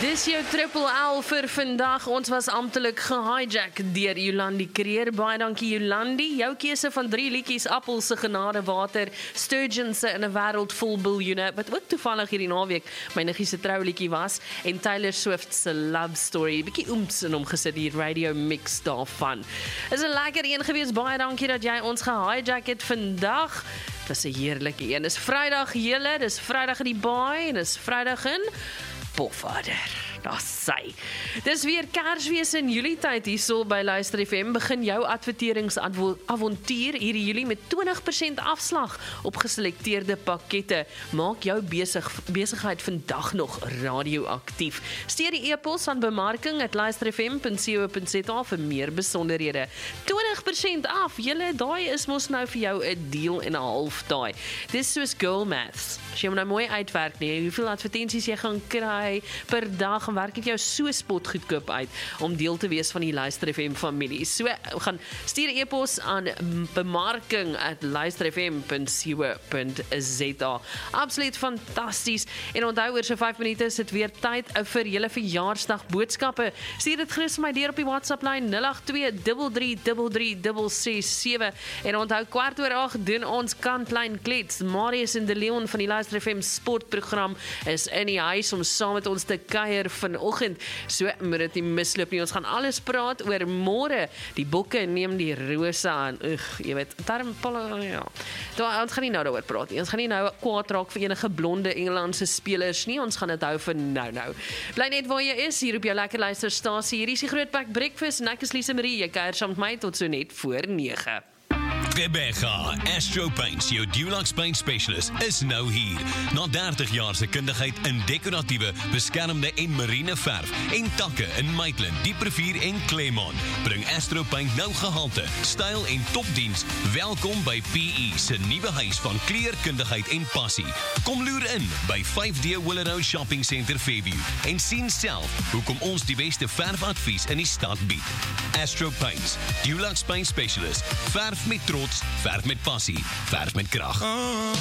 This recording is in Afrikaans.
Dis jou triple L vir vandag. Ons was amptelik gehijack deur Jolandi Creer. Baie dankie Jolandi. Jou keuse van 3 liedjies: Appelse Genade Water, Sturgeon se In 'n Wêreld Vol Biljoene, wat ook toevallig hierdie naweek my niggie se trouliedjie was, en Taylor Swift se Love Story. Bietjie oomps in hom gesit hier, radio mix daarvan. Is 'n lekker een gewees. Baie dankie dat jy ons gehijack het vandag. Dis 'n heerlike een. Dis Vrydag julle, dis Vrydag in die baai en dis Vrydag in Pofadder. Daar's sy. Dis weer Kersfees in Julie tyd hierso by Luister FM. Begin jou adverteringsavontuur hierdie Julie met 20% afslag op geselekteerde pakkette. Maak jou besigheid vandag nog radioaktief. Stuur die e-pos aan bemarking@luisterfm.co.za vir meer besonderhede. 20% af. Julle, daai is mos nou vir jou 'n deal en 'n half daai. Dis soos girl maths. As jy nou mooi uitwerk nie, hoeveel advertensies jy gaan kry per dag, en werk dit jou so spotgoedkoop uit om deel te wees van die Luister FM familie. So, gaan stuur e-pos aan bemarking@luisterfm.co.za. Absoluut fantasties. En onthou, oor so 5 minute is dit weer tyd vir julle verjaarsdag boodskappe. Stuur dit gerus my deur op die WhatsApp lyn 082333367. En onthou, 7:15 doen ons kantlyn klets. Marius en de Leon van die Luister FM sportprogram is in die huis om saam met ons te kuier vanoggend. So moet dit nie misloop nie. Ons gaan alles praat oor môre. Die bokke neem die rose aan. Jy weet, daarom ja. Ons gaan nie nou daaroor praat nie. Ons gaan nie nou kwaad raak vir enige blonde Engelandse spelers nie. Ons gaan dit hou vir nou. Bly net waar jy is, hier op jou lekker luisterstasie. Hier is die Grootpak Breakfast en ek is Lise Marie. Jy kuier saam met my tot so net voor 9. Rebecca, Astro Paints, jou Dulux Paint Specialist, is nou hier. Na 30 jaar se kundigheid in decoratiewe, beskermde en marine verf en takke in Maitland, Dieprivier en Claremont, bring Astro Paint nou gehalte, styl en topdiens. Welkom by PE se nuwe huis van kleurkundigheid en passie. Kom loer in by 5D Willow Shopping Center Fairview en sien self hoekom ons die beste verfadvies in die stad bied. Astro Paints, Dulux Paint Specialist, verf met trots, verf met passie, verf met krag.